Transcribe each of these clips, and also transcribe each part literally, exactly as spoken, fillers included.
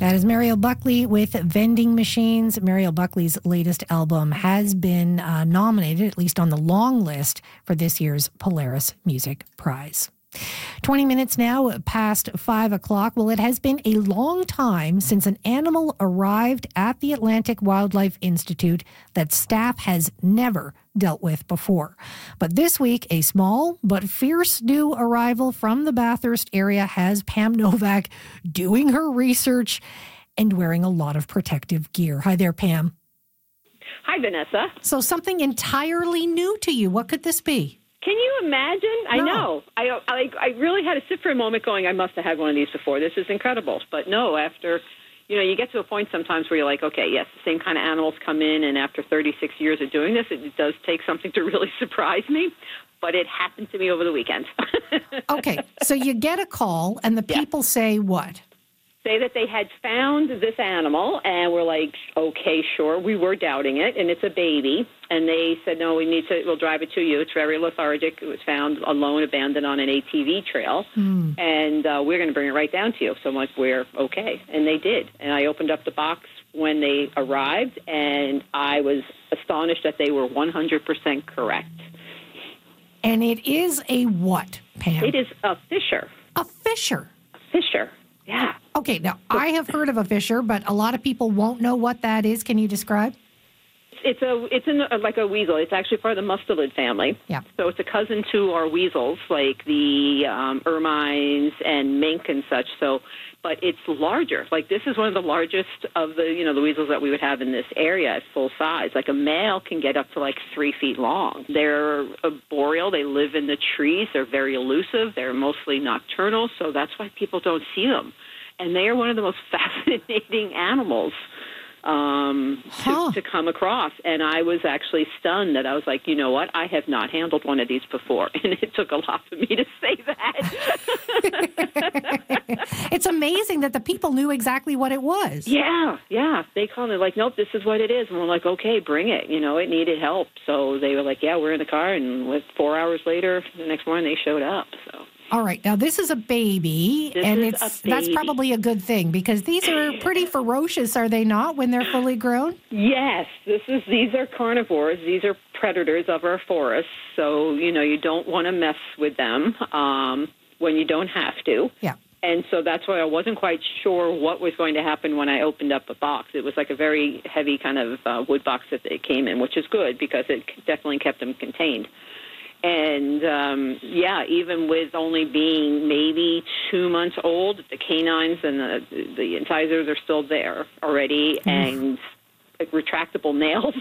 That is Mariel Buckley with Vending Machines. Mariel Buckley's latest album has been uh, nominated, at least on the long list, for this year's Polaris Music Prize. twenty minutes now past five o'clock. Well, it has been a long time since an animal arrived at the Atlantic Wildlife Institute that staff has never dealt with before. But this week, a small but fierce new arrival from the Bathurst area has Pam Novak doing her research and wearing a lot of protective gear. Hi there, Pam. Hi, Vanessa. So something entirely new to you. What could this be? Can you imagine? I No. know. I, I I really had to sit for a moment going, I must have had one of these before. This is incredible. But no, after, you know, you get to a point sometimes where you're like, okay, yes, the same kind of animals come in, and after thirty-six years of doing this, it does take something to really surprise me. But it happened to me over the weekend. Okay, so you get a call, and the people yeah. say what? Say that they had found this animal, and we're like, okay, sure. We were doubting it, and it's a baby. And they said, no, we need to, we'll drive it to you. It's very lethargic. It was found alone, abandoned on an A T V trail. Mm. And uh, we're going to bring it right down to you. So I'm like, we're okay. And they did. And I opened up the box when they arrived, and I was astonished that they were one hundred percent correct. And it is a what, Pam? It is a fisher. A fisher? A fisher, yeah. Okay, now I have heard of a fisher, but a lot of people won't know what that is. Can you describe? It's a it's in a, like a weasel. It's actually part of the mustelid family. Yeah. So it's a cousin to our weasels, like the um, ermines and mink and such. So, but it's larger. Like this is one of the largest of the you know the weasels that we would have in this area at full size. Like a male can get up to like three feet long. They're arboreal. They live in the trees. They're very elusive. They're mostly nocturnal. So that's why people don't see them. And they are one of the most fascinating animals um, huh. to, to come across. And I was actually stunned that I was like, you know what? I have not handled one of these before. And it took a lot for me to say that. It's amazing that the people knew exactly what it was. Yeah, yeah. They called me like, nope, this is what it is. And we're like, okay, bring it. You know, it needed help. So they were like, yeah, we're in the car. And with four hours later, the next morning, they showed up. So. All right. Now, this is a baby, this and is it's a baby. That's probably a good thing because these are pretty ferocious, are they not, when they're fully grown? Yes. This is these are carnivores. These are predators of our forests. So, you know, you don't want to mess with them um, when you don't have to. Yeah. And so that's why I wasn't quite sure what was going to happen when I opened up a box. It was like a very heavy kind of uh, wood box that it came in, which is good because it definitely kept them contained. And, um, yeah, even with only being maybe two months old, the canines and the, the incisors are still there already, and like, retractable nails.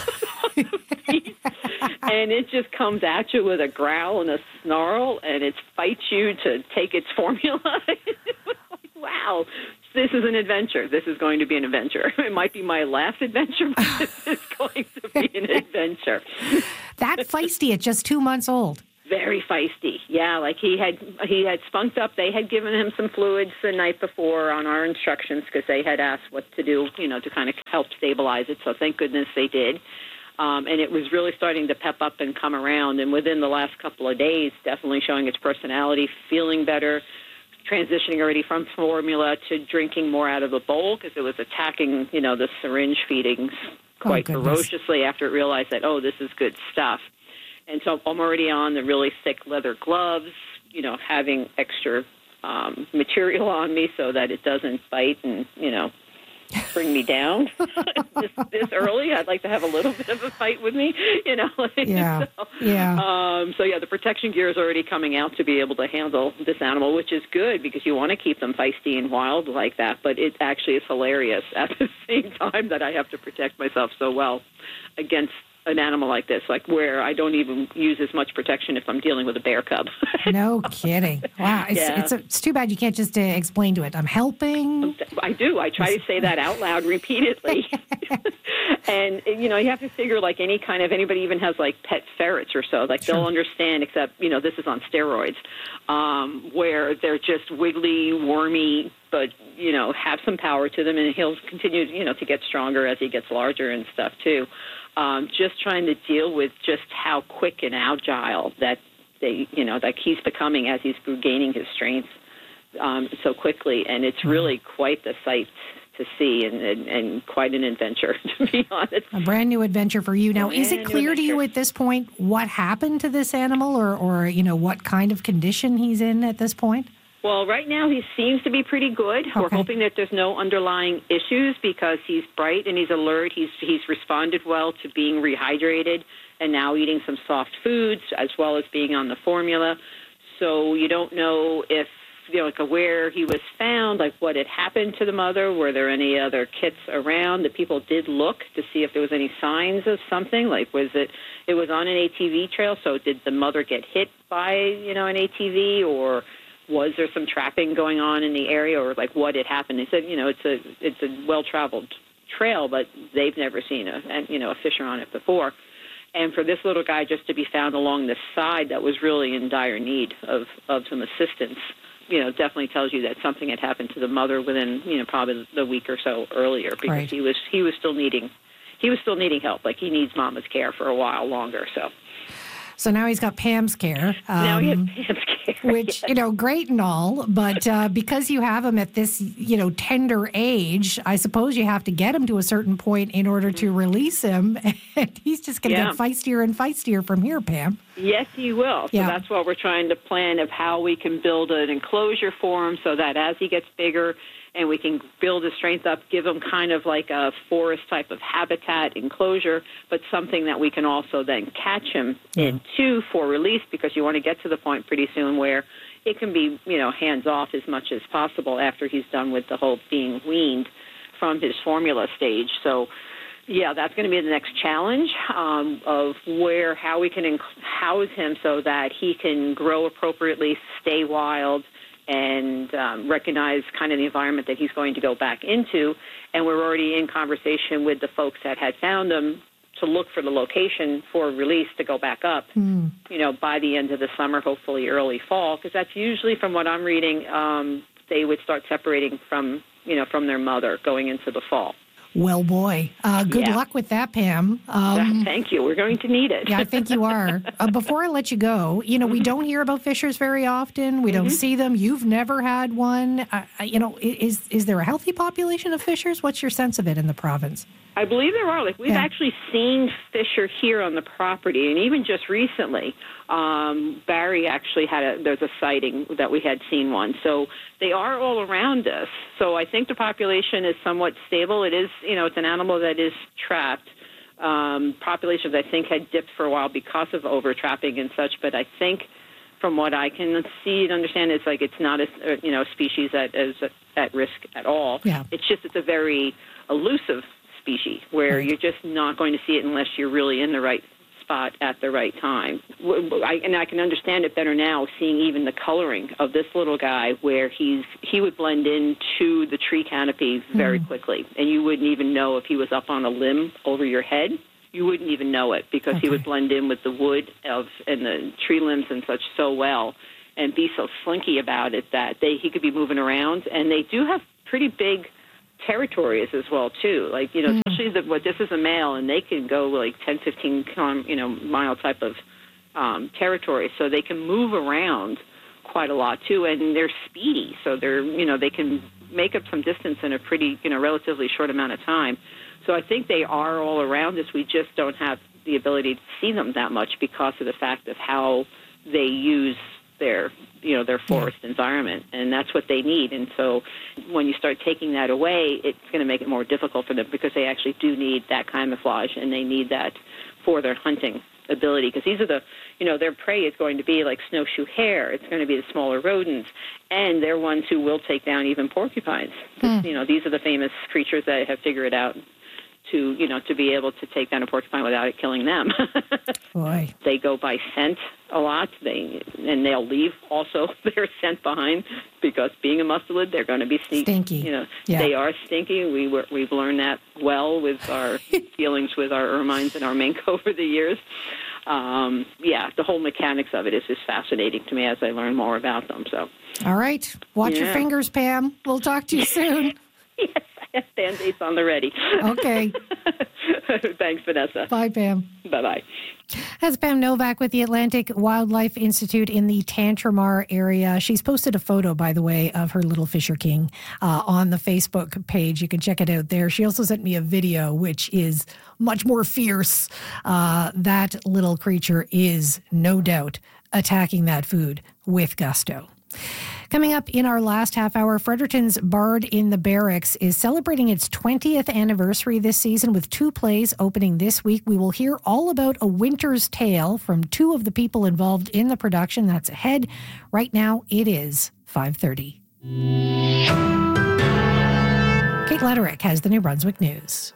And it just comes at you with a growl and a snarl, and it fights you to take its formula. Wow, this is an adventure. This is going to be an adventure. It might be my last adventure, but this is going to be an adventure. That feisty at just two months old. Very feisty. Yeah, like he had he had spunked up. They had given him some fluids the night before on our instructions because they had asked what to do, you know, to kind of help stabilize it. So thank goodness they did. Um, and it was really starting to pep up and come around. And within the last couple of days, definitely showing its personality, feeling better, transitioning already from formula to drinking more out of the bowl because it was attacking, you know, the syringe feedings quite oh, ferociously after it realized that, oh, this is good stuff. And so I'm already on the really thick leather gloves, you know, having extra um, material on me so that it doesn't bite and, you know, bring me down this, this early. I'd like to have a little bit of a fight with me, you know. Yeah, so, yeah. Um, so, yeah, the protection gear is already coming out to be able to handle this animal, which is good because you want to keep them feisty and wild like that. But it actually is hilarious at the same time that I have to protect myself so well against an animal like this, like where I don't even use as much protection if I'm dealing with a bear cub. No kidding. Wow. It's, yeah. it's, a, it's too bad you can't just uh, explain to it, I'm helping. I do. I try to say that out loud repeatedly. And, you know, you have to figure like any kind of, anybody even has like pet ferrets or so, like sure. They'll understand, except, you know, this is on steroids, um, where they're just wiggly, wormy, but, you know, have some power to them, and he'll continue, you know, to get stronger as he gets larger and stuff too. Um, just trying to deal with just how quick and agile that they, you know, that he's becoming as he's gaining his strength. um, so quickly, and it's really quite the sight to see and, and, and quite an adventure, to be honest. A brand new adventure for you. Now, Brand is it clear to you at this point what happened to this animal or, or, you know, what kind of condition he's in at this point? Well, right now he seems to be pretty good. Okay. We're hoping that there's no underlying issues because he's bright and he's alert. He's he's responded well to being rehydrated and now eating some soft foods as well as being on the formula. So you don't know if, you know, like where he was found, like what had happened to the mother. Were there any other kits around? The people did look to see if there was any signs of something. Like, was it, it was on an A T V trail, so did the mother get hit by, you know, an A T V, or was there some trapping going on in the area, or like what had happened? They said, you know, it's a it's a well-traveled trail, but they've never seen a, you know, a fisher on it before. And for this little guy just to be found along the side that was really in dire need of, of some assistance, you know, definitely tells you that something had happened to the mother within, you know, probably the week or so earlier, because right. he was he was still needing he was still needing help. Like, he needs mama's care for a while longer. So, so now he's got Pam's care. Um, now he has Pam's care, which, yes. you know, great and all, but uh, because you have him at this, you know, tender age, I suppose you have to get him to a certain point in order to release him, and he's just going to Yeah. get feistier and feistier from here, Pam. Yes, he will. So Yeah. that's what we're trying to plan of how we can build an enclosure for him so that as he gets bigger and we can build his strength up, give him kind of like a forest type of habitat enclosure, but something that we can also then catch him Yeah. into for release, because you want to get to the point pretty soon where it can be, you know, hands off as much as possible after he's done with the whole being weaned from his formula stage. So, yeah, that's going to be the next challenge um, of where, how we can inc- house him so that he can grow appropriately, stay wild, and um, recognize kind of the environment that he's going to go back into. And we're already in conversation with the folks that had found him to look for the location for release to go back up, Mm. you know, by the end of the summer, hopefully early fall, because that's usually, from what I'm reading, um, they would start separating from, you know, from their mother going into the fall. Well, boy, uh, good Yeah. luck with that, Pam. Um, Thank you. We're going to need it. Yeah, I think you are. Uh, before I let you go, you know, we don't hear about fishers very often. We don't Mm-hmm. see them. You've never had one. Uh, you know, i- is is there a healthy population of fishers? What's your sense of it in the province? I believe there are. Like, we've Yeah. actually seen fisher here on the property, and even just recently, um, Barry actually had a, there's a sighting that we had seen one. So they are all around us. So I think the population is somewhat stable. It is, you know, it's an animal that is trapped. Um, populations, I think, had dipped for a while because of over-trapping and such, but I think from what I can see and understand, it's like it's not a, you know, species that is at risk at all. Yeah. It's just it's a very elusive species where Right. you're just not going to see it unless you're really in the right spot at the right time. I, and I can understand it better now, seeing even the coloring of this little guy, where he's he would blend into the tree canopy very Mm. quickly, and you wouldn't even know if he was up on a limb over your head. You wouldn't even know it, because he Okay. would blend in with the wood of and the tree limbs and such so well, and be so slinky about it that they he could be moving around. And they do have pretty big territories as well too, like, you know, Mm. especially the, what this is a male, and they can go like ten, fifteen com, you know, mile type of um, territory, so they can move around quite a lot too, and they're speedy, so they're, you know, they can make up some distance in a pretty, you know, relatively short amount of time. So I think they are all around us. We just don't have the ability to see them that much because of the fact of how they use their, you know, their forest environment, and that's what they need. And so when you start taking that away, it's going to make it more difficult for them, because they actually do need that camouflage, and they need that for their hunting ability, because these are the, you know, their prey is going to be like snowshoe hare. It's going to be the smaller rodents, and they're ones who will take down even porcupines. Hmm. You know, these are the famous creatures that have figured out to, you know, to be able to take down a porcupine without it killing them. Boy. They go by scent a lot, they and they'll leave also their scent behind, because being a mustelid, they're going to be sneaky. Stinky. You know, Yeah. they are stinky. We were, we've learned that well with our dealings with our ermines and our mink over the years. Um, yeah, the whole mechanics of it is just fascinating to me as I learn more about them. So, All right. Watch your Yeah. fingers, Pam. We'll talk to you soon. yes, I have Band-Aids on the ready. Okay. Thanks, Vanessa. Bye, Pam. Bye-bye. That's Pam Novak with the Atlantic Wildlife Institute in the Tantramar area. She's posted a photo, by the way, of her little Fisher King uh, on the Facebook page. You can check it out there. She also sent me a video, which is much more fierce. Uh, that little creature is, no doubt, attacking that food with gusto. Coming up in our last half hour, Fredericton's Bard in the Barracks is celebrating its twentieth anniversary this season with two plays opening this week. We will hear all about A Winter's Tale from two of the people involved in the production. That's ahead. Right now, it is five thirty. Kate Lederick has the New Brunswick News.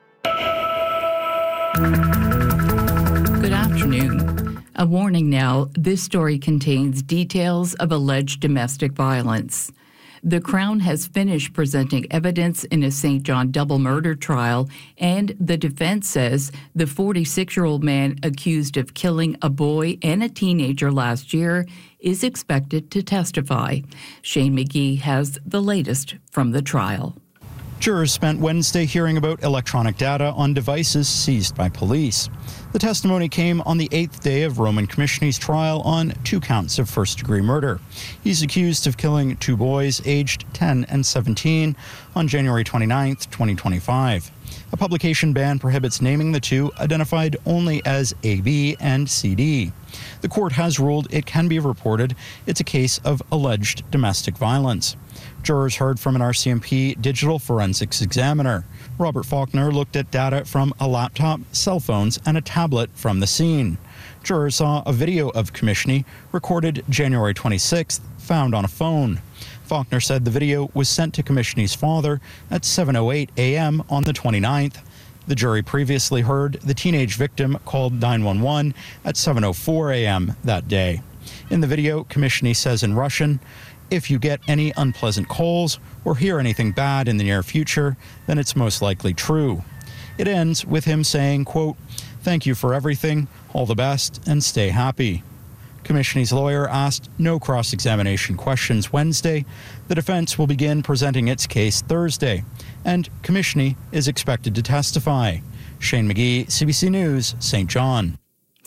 Good afternoon. A warning now, this story contains details of alleged domestic violence. The Crown has finished presenting evidence in a Saint John double murder trial, and the defense says the forty-six-year-old man accused of killing a boy and a teenager last year is expected to testify. Shane McGee has the latest from the trial. Jurors spent Wednesday hearing about electronic data on devices seized by police. The testimony came on the eighth day of Roman Commissioner's trial on two counts of first-degree murder. He's accused of killing two boys aged ten and seventeen on January twenty-ninth, twenty twenty-five. A publication ban prohibits naming the two, identified only as A B and C D. The court has ruled it can be reported it's a case of alleged domestic violence. Jurors heard from an R C M P digital forensics examiner. Robert Faulkner looked at data from a laptop, cell phones, and a tablet from the scene. Jurors saw a video of Commissioner recorded January twenty-sixth, found on a phone. Faulkner said the video was sent to Commissioner's father at seven oh eight a.m. on the twenty-ninth. The jury previously heard the teenage victim called nine one one at seven oh four a.m. that day. In the video, Commissioner says in Russian, "If you get any unpleasant calls or hear anything bad in the near future, then it's most likely true." It ends with him saying, quote, "Thank you for everything, all the best, and stay happy." Commissioner's lawyer asked no cross-examination questions Wednesday. The defense will begin presenting its case Thursday, and Commissioner is expected to testify. Shane McGee, C B C News, Saint John.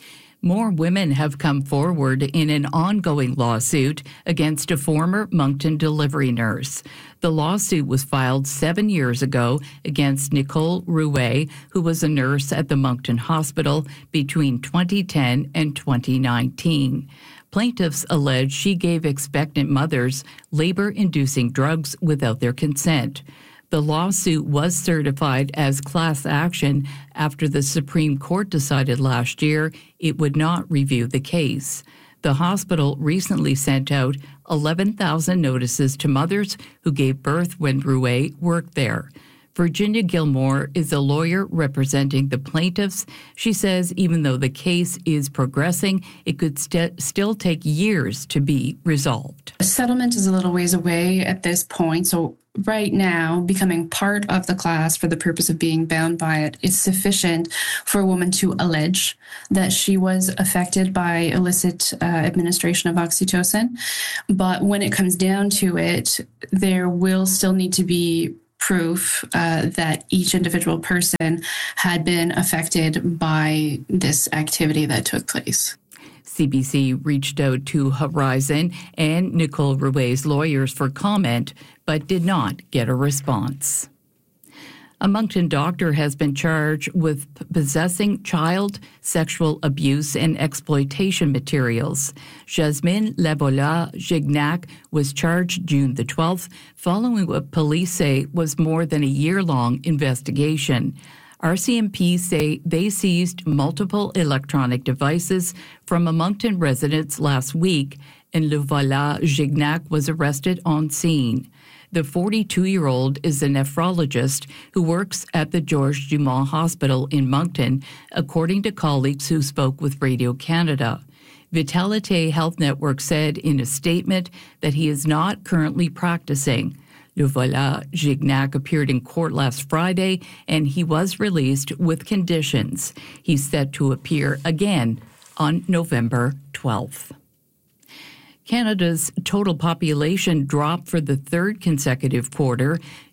More women have come forward in an ongoing lawsuit against a former Moncton delivery nurse. The lawsuit was filed seven years ago against Nicole Rouet, who was a nurse at the Moncton Hospital between twenty ten and twenty nineteen. Plaintiffs allege she gave expectant mothers labor-inducing drugs without their consent. The lawsuit was certified as class action after the Supreme Court decided last year it would not review the case. The hospital recently sent out eleven thousand notices to mothers who gave birth when Rouet worked there. Virginia Gilmore is a lawyer representing the plaintiffs. She says even though the case is progressing, it could st- still take years to be resolved. A settlement is a little ways away at this point, so right now, becoming part of the class for the purpose of being bound by it is sufficient for a woman to allege that she was affected by illicit uh, administration of oxytocin. But when it comes down to it, there will still need to be proof uh, that each individual person had been affected by this activity that took place. C B C reached out to Horizon and Nicole Rouet's lawyers for comment, but did not get a response. A Moncton doctor has been charged with possessing child sexual abuse and exploitation materials. Jasmine Lebola-Gignac was charged June the twelfth, following what police say was more than a year-long investigation. R C M P say they seized multiple electronic devices from a Moncton residence last week, and Lebola-Gignac was arrested on scene. The forty-two-year-old is a nephrologist who works at the George Dumont Hospital in Moncton, according to colleagues who spoke with Radio Canada. Vitalite Health Network said in a statement that he is not currently practicing. Lebola-Gignac appeared in court last Friday, and he was released with conditions. He's set to appear again on November twelfth. Canada's total population dropped for the third consecutive quarter.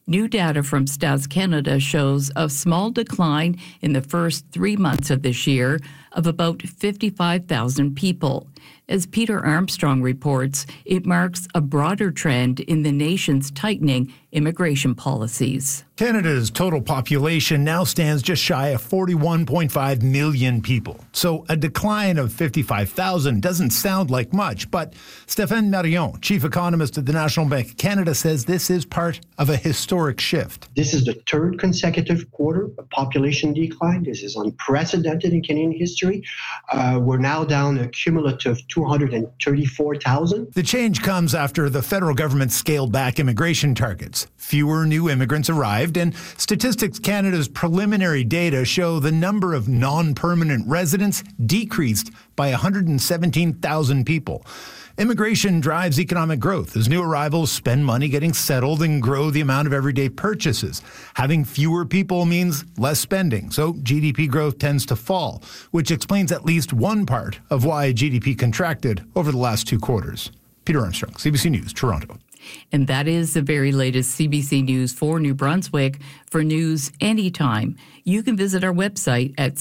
New data from Stats Canada shows a small decline in the first three months of this year of about fifty-five thousand people. As Peter Armstrong reports, it marks a broader trend in the nation's tightening immigration policies. Canada's total population now stands just shy of forty-one point five million people. So a decline of fifty-five thousand doesn't sound like much, but Stéphane Marion, chief economist at the National Bank of Canada, says this is part of a historic shift. This is the third consecutive quarter of population decline. This is unprecedented in Canadian history. Uh, we're now down a cumulative two hundred thirty-four thousand. The change comes after the federal government scaled back immigration targets. Fewer new immigrants arrived, and Statistics Canada's preliminary data show the number of non-permanent residents decreased by one hundred seventeen thousand people. Immigration drives economic growth as new arrivals spend money getting settled and grow the amount of everyday purchases. Having fewer people means less spending, so G D P growth tends to fall, which explains at least one part of why G D P contracted over the last two quarters. Peter Armstrong, C B C News, Toronto. And that is the very latest C B C News for New Brunswick. For news anytime, you can visit our website at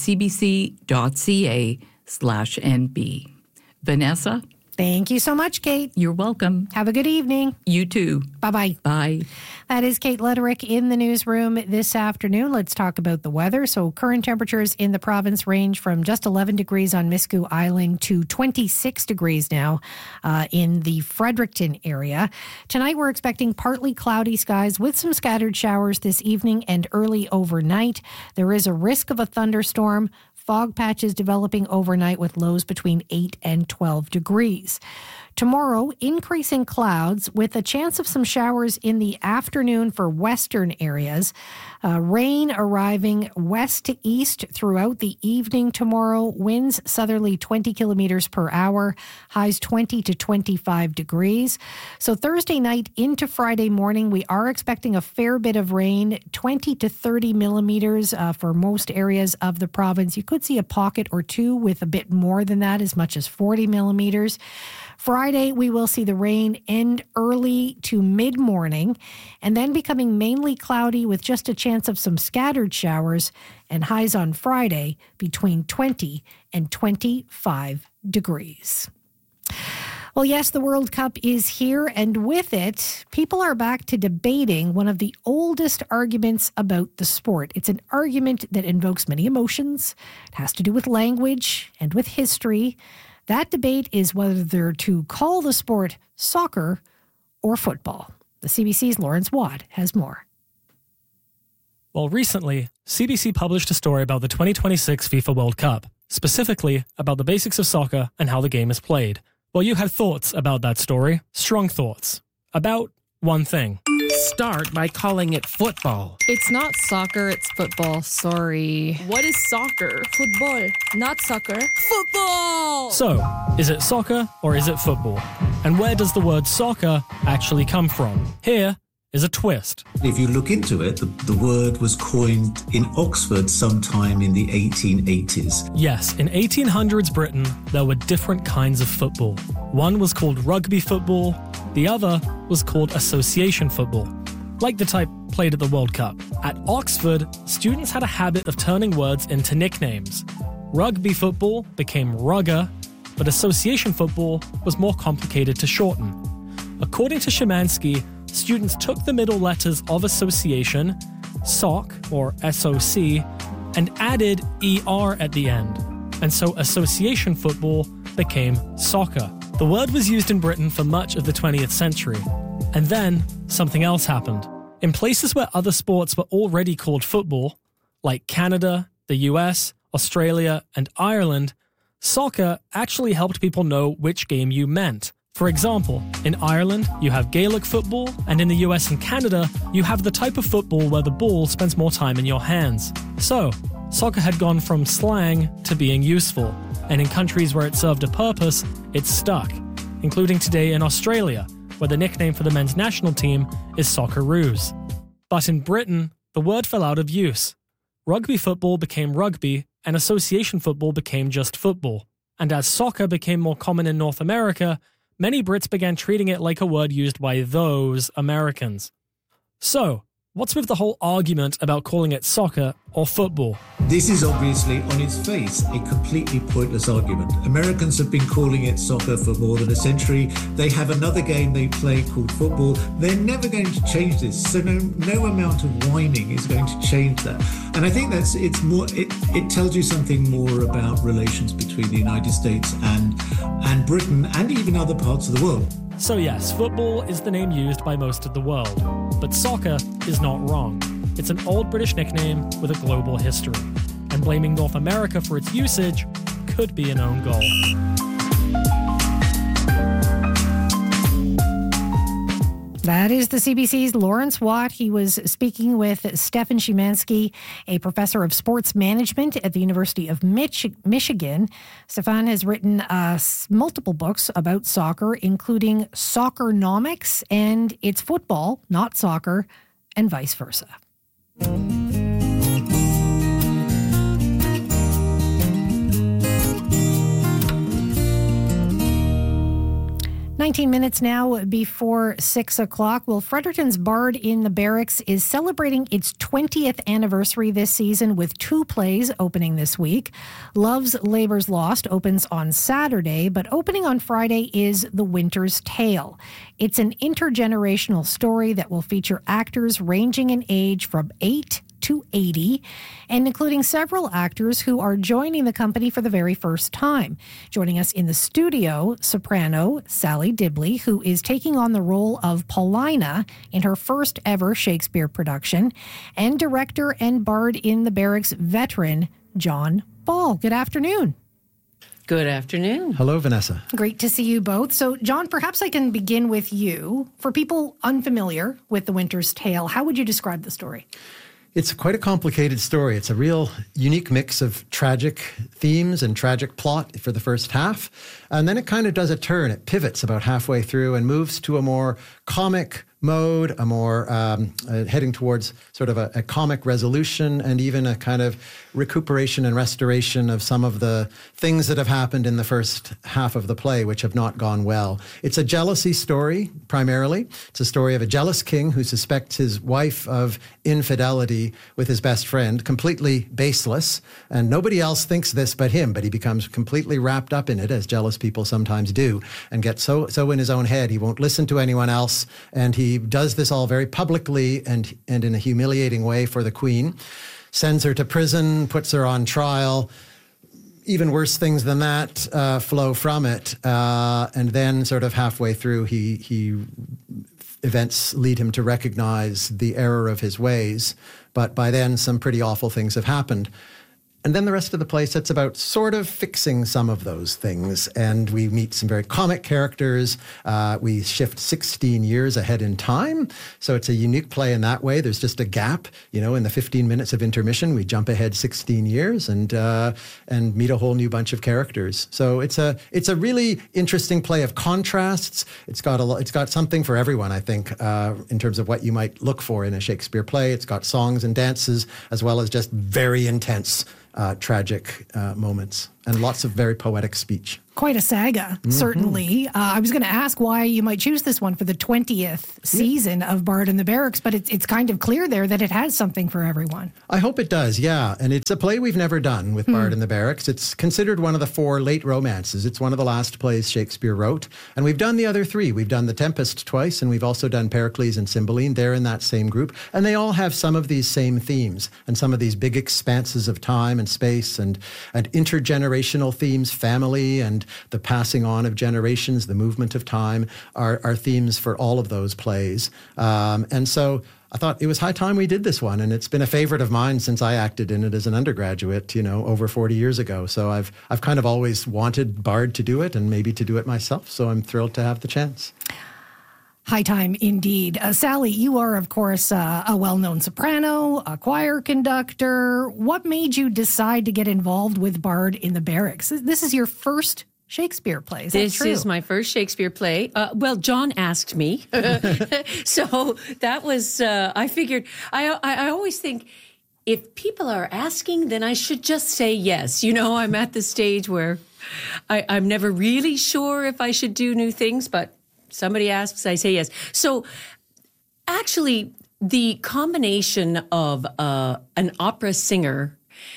cbc.ca slash NB. Vanessa? Thank you so much, Kate. You're welcome. Have a good evening. You too. Bye-bye. Bye. That is Kate Lederick in the newsroom this afternoon. Let's talk about the weather. So current temperatures in the province range from just eleven degrees on Miscou Island to twenty-six degrees now uh, in the Fredericton area. Tonight we're expecting partly cloudy skies with some scattered showers this evening and early overnight. There is a risk of a thunderstorm. Fog patches developing overnight with lows between eight and twelve degrees. Tomorrow, increasing clouds with a chance of some showers in the afternoon for western areas. Uh, rain arriving west to east throughout the evening tomorrow. Winds southerly twenty kilometers per hour. Highs twenty to twenty-five degrees. So Thursday night into Friday morning, we are expecting a fair bit of rain, twenty to thirty millimeters uh, for most areas of the province. You could see a pocket or two with a bit more than that, as much as forty millimeters. Friday, we will see the rain end early to mid-morning and then becoming mainly cloudy with just a chance of some scattered showers, and highs on Friday between twenty and twenty-five degrees. Well, yes, the World Cup is here, and with it, people are back to debating one of the oldest arguments about the sport. It's an argument that invokes many emotions. It has to do with language and with history. That debate is whether they're to call the sport soccer or football. The C B C's Lawrence Watt has more. Well, recently, C B C published a story about the twenty twenty-six FIFA World Cup, specifically about the basics of soccer and how the game is played. Well, you had thoughts about that story, strong thoughts, about one thing. Start by calling it football. It's not soccer, it's football. Sorry. What is soccer? Football, not soccer. Football! So, is it soccer or is it football? And where does the word soccer actually come from? Here is a twist. If you look into it, the, the word was coined in Oxford sometime in the eighteen eighties. Yes, in eighteen hundreds Britain, there were different kinds of football. One was called rugby football, the other was called association football, like the type played at the World Cup. At Oxford, students had a habit of turning words into nicknames. Rugby football became rugger, but association football was more complicated to shorten. According to Szymanski, students took the middle letters of association, soc or S O C, and added E R at the end. And so association football became soccer. The word was used in Britain for much of the twentieth century. And then something else happened. In places where other sports were already called football, like Canada, the U S, Australia, and Ireland, soccer actually helped people know which game you meant. For example, in Ireland, you have Gaelic football, and in the U S and Canada, you have the type of football where the ball spends more time in your hands. So, soccer had gone from slang to being useful, and in countries where it served a purpose, it stuck, including today in Australia, where the nickname for the men's national team is Socceroos. But in Britain, the word fell out of use. Rugby football became rugby, and association football became just football. And as soccer became more common in North America, many Brits began treating it like a word used by those Americans. So, What's with the whole argument about calling it soccer or football? This is obviously, on its face, a completely pointless argument. Americans have been calling it soccer for more than a century. They have another game they play called football. They're never going to change this. So no, no amount of whining is going to change that. And I think that's it's more. It, it tells you something more about relations between the United States and and Britain and even other parts of the world. So yes, football is the name used by most of the world, but soccer is not wrong. It's an old British nickname with a global history, and blaming North America for its usage could be an own goal. That is the C B C's Lawrence Watt. He was speaking with Stefan Szymanski, a professor of sports management at the University of Mich- Michigan. Stefan has written uh, multiple books about soccer, including Soccernomics and It's Football, Not Soccer, and vice versa. nineteen minutes now before six o'clock. Well, Fredericton's Bard in the Barracks is celebrating its twentieth anniversary this season with two plays opening this week. Love's Labour's Lost opens on Saturday, but opening on Friday is The Winter's Tale. It's an intergenerational story that will feature actors ranging in age from eight to eighty, and including several actors who are joining the company for the very first time. Joining us in the studio, soprano Sally Dibley, who is taking on the role of Paulina in her first ever Shakespeare production, and director and Bard in the Barracks veteran John Ball. Good afternoon. Good afternoon. Hello, Vanessa. Great to see you both. So, John, perhaps I can begin with you. For people unfamiliar with The Winter's Tale, how would you describe the story? It's quite a complicated story. It's a real unique mix of tragic themes and tragic plot for the first half. And then it kind of does a turn. It pivots about halfway through and moves to a more comic mode, a more um, uh, heading towards sort of a, a comic resolution and even a kind of recuperation and restoration of some of the things that have happened in the first half of the play, which have not gone well. It's a jealousy story, primarily. It's a story of a jealous king who suspects his wife of infidelity with his best friend, completely baseless, and nobody else thinks this but him, but he becomes completely wrapped up in it, as jealous people sometimes do, and gets so so in his own head, he won't listen to anyone else, and he does this all very publicly and and in a humiliating way for the queen, sends her to prison, puts her on trial. Even worse things than that uh, flow from it, uh, and then sort of halfway through, he he events lead him to recognize the error of his ways, but by then some pretty awful things have happened. And then the rest of the play sets about sort of fixing some of those things. And we meet some very comic characters. Uh, we shift sixteen years ahead in time. So it's a unique play in that way. There's just a gap, you know, in the fifteen minutes of intermission, we jump ahead sixteen years and uh, and meet a whole new bunch of characters. So it's a it's a really interesting play of contrasts. It's got a it's got something for everyone, I think, uh, in terms of what you might look for in a Shakespeare play. It's got songs and dances as well as just very intense Uh, tragic uh, moments and lots of very poetic speech. Quite a saga, mm-hmm. certainly. Uh, I was going to ask why you might choose this one for the twentieth season yeah. of Bard in the Barracks, but it's, it's kind of clear there that it has something for everyone. I hope it does, yeah. And it's a play we've never done with Bard mm. in the Barracks. It's considered one of the four late romances. It's one of the last plays Shakespeare wrote. And we've done the other three. We've done The Tempest twice, and we've also done Pericles and Cymbeline. They're in that same group. And they all have some of these same themes and some of these big expanses of time and space and, and intergenerational themes, family and the passing on of generations, the movement of time are, are themes for all of those plays. Um, and so I thought it was high time we did this one, and it's been a favorite of mine since I acted in it as an undergraduate, you know, over forty years ago. So I've I've kind of always wanted Bard to do it and maybe to do it myself. So I'm thrilled to have the chance. High time indeed. Uh, Sally, you are, of course, uh, a well-known soprano, a choir conductor. What made you decide to get involved with Bard in the Barracks? This is your first Shakespeare play. Is this that true? is my first Shakespeare play. Uh, well, John asked me. So that was, uh, I figured, I, I, I always think, if people are asking, then I should just say yes. You know, I'm at the stage where I, I'm never really sure if I should do new things, but somebody asks, I say yes. So actually, the combination of uh, an opera singer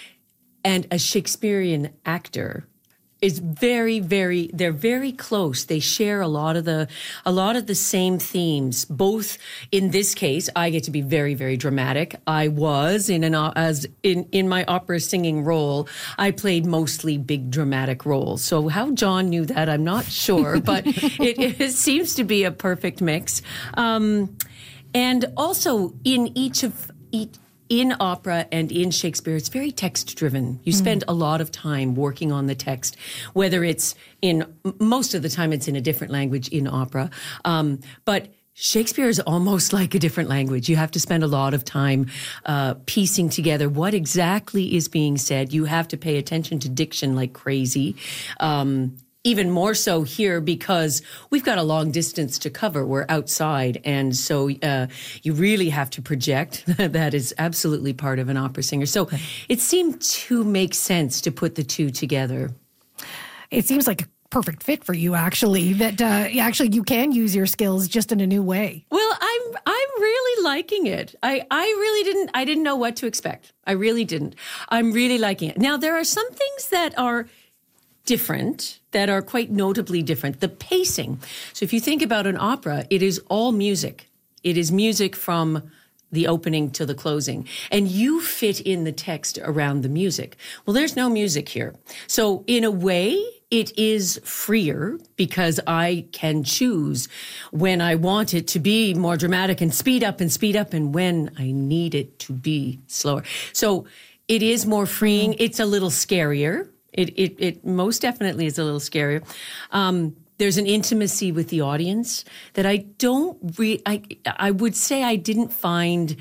and a Shakespearean actor is very, very, they're very close. They share a lot of the, a lot of the same themes. Both in this case, I get to be very, very dramatic. I was in an, as in, in my opera singing role, I played mostly big dramatic roles. So how John knew that, I'm not sure, but it, it seems to be a perfect mix. Um, and also in each of, each, in opera and in Shakespeare, it's very text-driven. You spend mm. a lot of time working on the text, whether it's in, most of the time it's in a different language in opera. Um, but Shakespeare is almost like a different language. You have to spend a lot of time uh, piecing together what exactly is being said. You have to pay attention to diction like crazy. Um, Even more so here because we've got a long distance to cover. We're outside. And so uh, you really have to project. That is absolutely part of an opera singer. So it seemed to make sense to put the two together. It seems like a perfect fit for you, actually, that uh, actually you can use your skills just in a new way. Well, I'm I'm really liking it. I, I really didn't, I didn't know what to expect. I really didn't. I'm really liking it. Now, there are some things that are different, that are quite notably different. The pacing. So if you think about an opera, it is all music. It is music from the opening to the closing. And you fit in the text around the music. Well, there's no music here. So in a way, it is freer because I can choose when I want it to be more dramatic and speed up and speed up and when I need it to be slower. So it is more freeing. It's a little scarier. It, it, it most definitely is a little scarier. Um, there's an intimacy with the audience that I don't re- I, I would say I didn't find,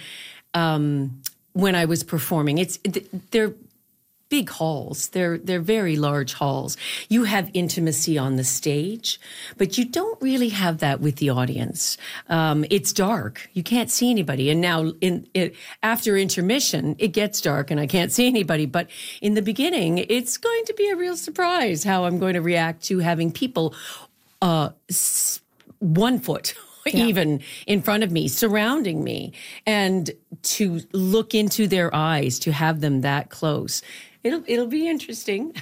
um, when I was performing. It's, they're big halls. They're, they're very large halls. You have intimacy on the stage, but you don't really have that with the audience. Um, it's dark. You can't see anybody. And now in it, after intermission, it gets dark and I can't see anybody. But in the beginning, it's going to be a real surprise how I'm going to react to having people, uh, one foot Yeah. even in front of me, surrounding me, and to look into their eyes, to have them that close. It'll it'll be interesting.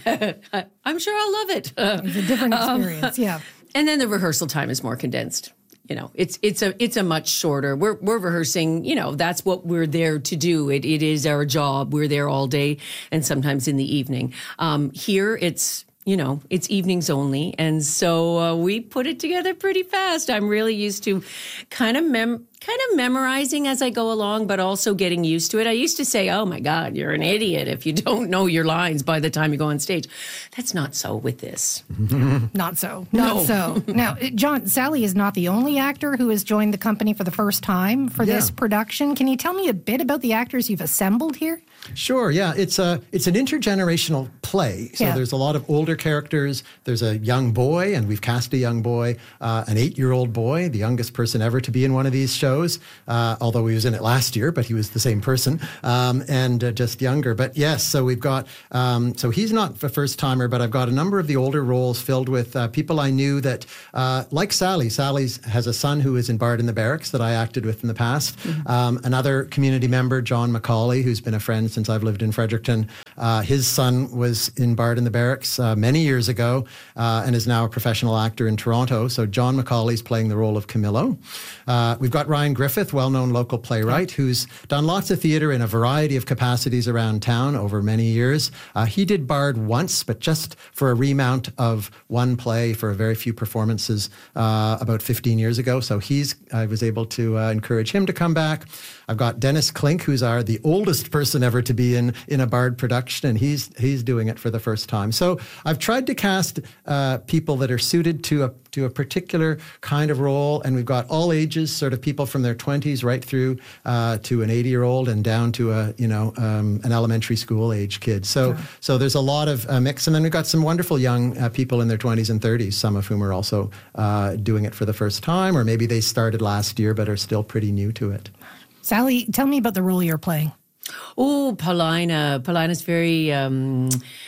I'm sure I'll love it. It's a different experience, uh, yeah. And then the rehearsal time is more condensed. You know, it's it's a it's a much shorter. We're we're rehearsing. You know, that's what we're there to do. It it is our job. We're there all day and sometimes in the evening. Um, here, it's. You know, it's evenings only. And so uh, we put it together pretty fast. I'm really used to kind of mem- kind of memorizing as I go along, but also getting used to it. I used to say, oh, my God, you're an idiot if you don't know your lines by the time you go on stage. That's not so with this. Not so. Not No. so. Now, John, Sally is not the only actor who has joined the company for the first time for Yeah. this production. Can you tell me a bit about the actors you've assembled here? Sure, yeah. It's a it's an intergenerational play. So Yeah. there's a lot of older characters. There's a young boy, and we've cast a young boy, uh, an eight-year-old boy, the youngest person ever to be in one of these shows, uh, although he was in it last year, but he was the same person, um, and uh, just younger. But yes, so we've got, um, so he's not a first-timer, but I've got a number of the older roles filled with uh, people I knew that, uh, like Sally. Sally has a son who is in Bard in the Barracks that I acted with in the past. Mm-hmm. Um, another community member, John McCauley, who's been a friend since I've lived in Fredericton. Uh, his son was in Bard in the Barracks uh, many years ago uh, and is now a professional actor in Toronto. So John McCauley's playing the role of Camillo. Uh, we've got Ryan Griffith, well-known local playwright, who's done lots of theatre in a variety of capacities around town over many years. Uh, he did Bard once, but just for a remount of one play for a very few performances uh, about fifteen years ago. So he's, I was able to uh, encourage him to come back. I've got Dennis Klink, who's our the oldest person ever to be in in a Bard production, and he's he's doing it for the first time. So I've tried to cast uh, people that are suited to a to a particular kind of role, and we've got all ages, sort of people from their twenties right through uh, to an eighty-year-old and down to a you know um, an elementary school age kid. So Sure. so there's a lot of uh, mix, and then we've got some wonderful young uh, people in their twenties and thirties, some of whom are also uh, doing it for the first time, or maybe they started last year but are still pretty new to it. Sally, tell me about the role you're playing. Oh, Paulina. Paulina's very, um,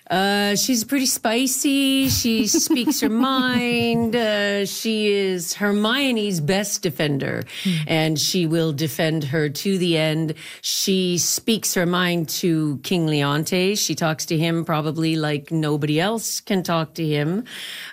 Uh, she's pretty spicy. She speaks her mind. Uh, she is Hermione's best defender, mm. and she will defend her to the end. She speaks her mind to King Leontes. She talks to him probably like nobody else can talk to him.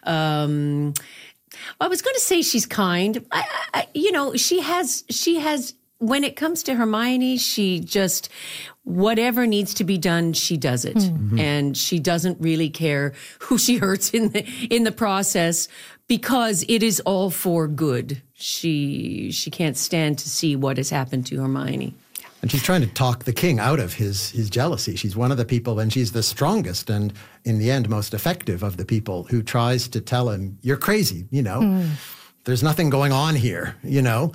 Um, I was going to say she's kind. I, I, you know, she has, she has, when it comes to Hermione, she just, whatever needs to be done, she does it. Mm-hmm. And she doesn't really care who she hurts in the, in the process because it is all for good. She, she can't stand to see what has happened to Hermione. And she's trying to talk the king out of his his jealousy. She's one of the people, and she's the strongest and, in the end, most effective of the people who tries to tell him, you're crazy, you know. Mm. There's nothing going on here, you know.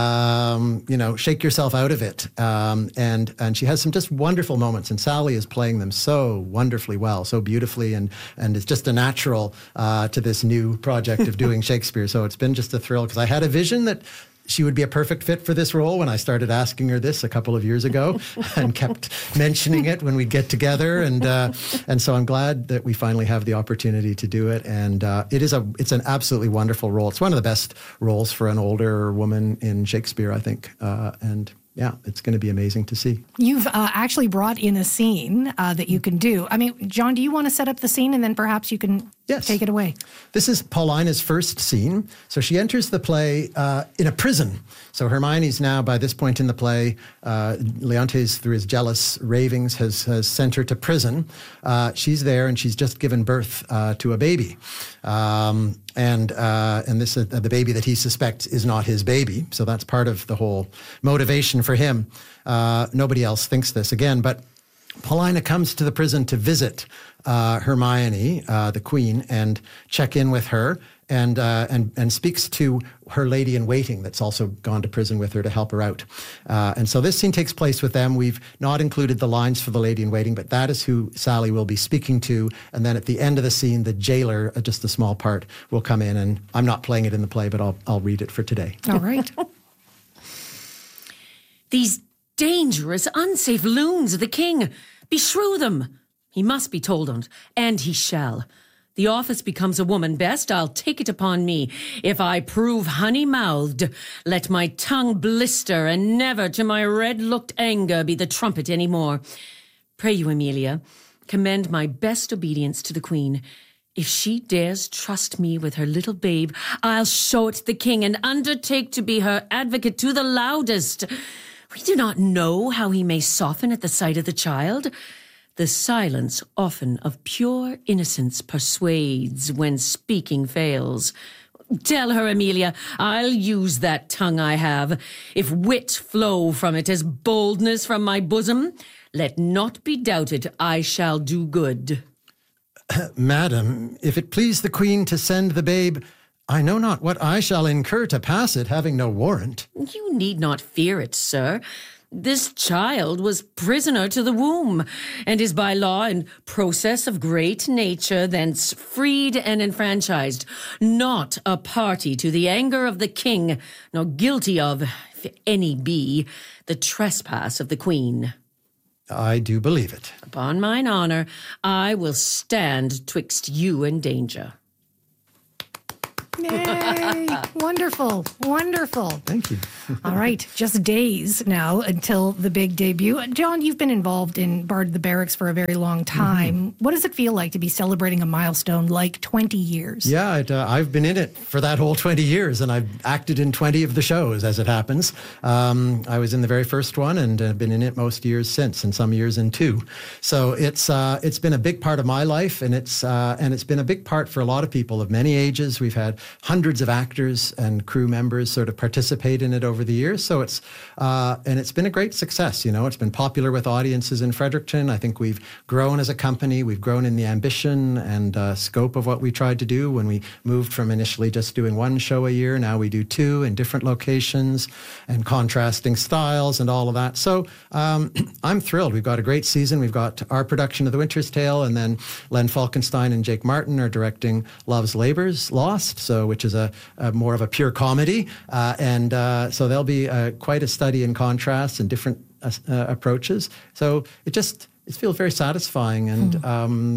Um, you know, shake yourself out of it. Um, and and she has some just wonderful moments, and Sally is playing them so wonderfully well, so beautifully, and and it's just a natural uh, to this new project of doing Shakespeare. So it's been just a thrill, because I had a vision that she would be a perfect fit for this role when I started asking her this a couple of years ago, and kept mentioning it when we'd get together. And uh, and so I'm glad that we finally have the opportunity to do it. And uh, it is a it's an absolutely wonderful role. It's one of the best roles for an older woman in Shakespeare, I think. Uh, and yeah, it's going to be amazing to see. You've uh, actually brought in a scene uh, that you can do. I mean, John, do you want to set up the scene and then perhaps you can yes. take it away? This is Paulina's first scene. So she enters the play uh, in a prison. So Hermione's now, by this point in the play, uh, Leontes, through his jealous ravings, has, has sent her to prison. Uh, she's there, and she's just given birth uh, to a baby. Um, and uh, and this uh, the baby that he suspects is not his baby. So that's part of the whole motivation for him. Uh, nobody else thinks this again, but Paulina comes to the prison to visit uh, Hermione, uh, the queen, and check in with her, and uh, and and speaks to her lady in waiting that's also gone to prison with her to help her out. Uh, and so this scene takes place with them. We've not included the lines for the lady in waiting, but that is who Sally will be speaking to. And then at the end of the scene, the jailer, uh, just a small part, will come in. And I'm not playing it in the play, but I'll I'll read it for today. All right. These dangerous, unsafe loons of the king, beshrew them. He must be told on't, and he shall. The office becomes a woman best, I'll take it upon me. If I prove honey-mouthed, let my tongue blister, and never to my red-looked anger be the trumpet any more. Pray you, Amelia, commend my best obedience to the queen. If she dares trust me with her little babe, I'll show it the king, and undertake to be her advocate to the loudest. We do not know how he may soften at the sight of the child. The silence often of pure innocence persuades when speaking fails. Tell her, Amelia, I'll use that tongue I have. If wit flow from it as boldness from my bosom, let not be doubted I shall do good. Uh, Madam, if it please the queen to send the babe, I know not what I shall incur to pass it, having no warrant. You need not fear it, sir. This child was prisoner to the womb, and is by law and process of great nature thence freed and enfranchised, not a party to the anger of the king, nor guilty of, if any be, the trespass of the queen. I do believe it. Upon mine honour, I will stand twixt you and danger. Yay! Wonderful, wonderful. Thank you. All right, just days now until the big debut. John, you've been involved in Bard the Barracks for a very long time. Mm-hmm. What does it feel like to be celebrating a milestone like twenty years? Yeah, it, uh, I've been in it for that whole twenty years, and I've acted in twenty of the shows, as it happens. Um, I was in the very first one, and uh, been in it most years since, and some years in two. So it's uh, it's been a big part of my life, and it's uh, and it's been a big part for a lot of people of many ages. We've had hundreds of actors and crew members sort of participate in it over the years. So it's, uh, and it's been a great success. You know, it's been popular with audiences in Fredericton. I think we've grown as a company. We've grown in the ambition and uh, scope of what we tried to do when we moved from initially just doing one show a year. Now we do two in different locations and contrasting styles and all of that. So um, I'm thrilled. We've got a great season. We've got our production of The Winter's Tale, and then Len Falkenstein and Jake Martin are directing Love's Labour's Lost, so which is a, a more of a pure comedy. Uh, and uh, so there'll be uh, quite a study in contrast and different uh, uh, approaches. So it just, it feels very satisfying and mm. um,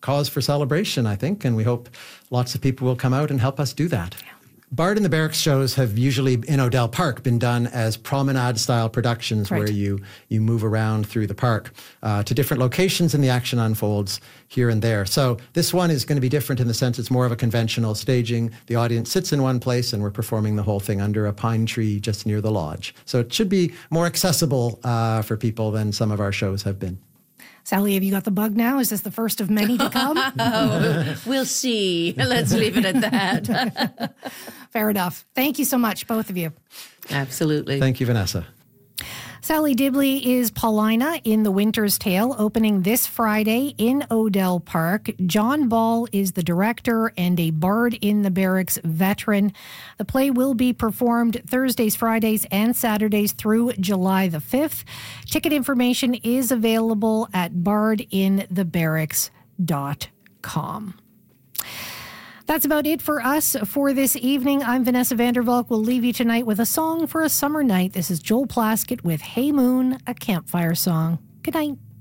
cause for celebration, I think, and we hope lots of people will come out and help us do that. Yeah. Bard in the Barracks shows have usually in Odell Park been done as promenade-style productions right. where you you move around through the park uh, to different locations and the action unfolds here and there. So this one is going to be different in the sense it's more of a conventional staging. The audience sits in one place and we're performing the whole thing under a pine tree just near the lodge. So it should be more accessible uh, for people than some of our shows have been. Sally, have you got the bug now? Is this the first of many to come? Oh, we'll see. Let's leave it at that. Fair enough. Thank you so much, both of you. Absolutely. Thank you, Vanessa. Sally Dibley is Paulina in The Winter's Tale, opening this Friday in Odell Park. John Ball is the director and a Bard in the Barracks veteran. The play will be performed Thursdays, Fridays, and Saturdays through July the fifth. Ticket information is available at bard in the barracks dot com. That's about it for us for this evening. I'm Vanessa Vandervalk. We'll leave you tonight with a song for a summer night. This is Joel Plaskett with Hey Moon, a campfire song. Good night.